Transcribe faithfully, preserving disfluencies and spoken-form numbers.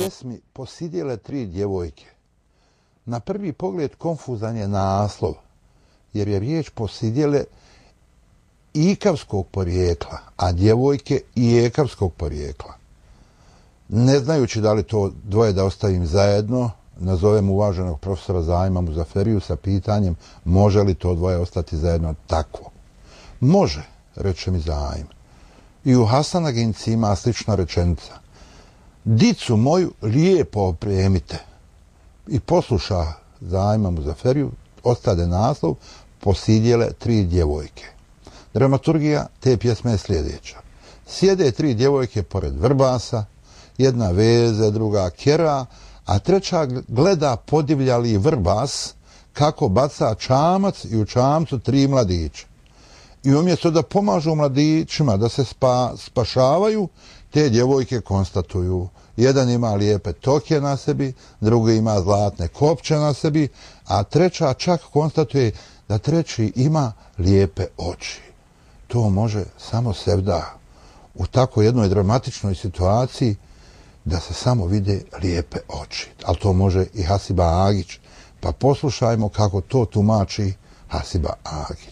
pjesmi Posidjele tri djevojke. Na prvi pogled konfuzan je naslov, jer je riječ posidjele ikavskog porijekla, a djevojke i ekavskog porijekla. Ne znajući da li to dvoje da ostavim zajedno, nazovem uvaženog profesora Zaima Muzaferiju sa pitanjem može li to dvoje ostati zajedno takvo. Može, reče mi Zaim. I u Hasanaginci ima slična rečenica. Dicu moju lijepo opremite. I posluša Zaima Muzaferiju, ostade naslov Posidjele tri djevojke. Dramaturgija te pjesme je sljedeća. Sjede tri djevojke pored vrbasa, jedna veze, druga kjera, a treća gleda podivljali vrbas kako baca čamac i u čamcu tri mladića. I umjesto da pomažu mladićima da se spa, spašavaju, te djevojke konstatuju. Jedan ima lijepe tokje na sebi, drugi ima zlatne kopče na sebi, a treća čak konstatuje da treći ima lijepe oči. To može samo Sevda u tako jednoj dramatičnoj situaciji da se samo vide lijepe oči. Ali to može i Hasiba Agić. Pa poslušajmo kako to tumači Hasiba Agić.